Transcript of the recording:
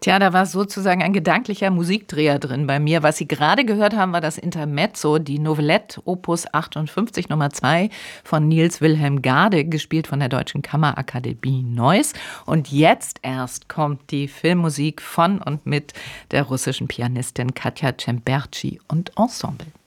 Tja, da war sozusagen ein gedanklicher Musikdreher drin bei mir. Was Sie gerade gehört haben, war das Intermezzo, die Novelette Opus 58 Nummer 2 von Niels Wilhelm Gade, gespielt von der Deutschen Kammerakademie Neuss. Und jetzt erst kommt die Filmmusik von und mit der russischen Pianistin Katja Cemberci und Ensemble.